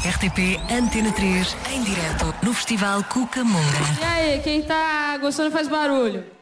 RTP Antena 3, em direto no Festival Cucamonga. E aí, quem tá gostando faz barulho.